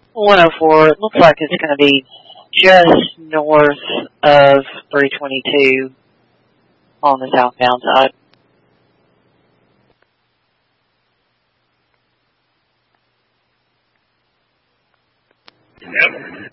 104. It looks like it's going to be just north of 322 on the southbound side. Yep.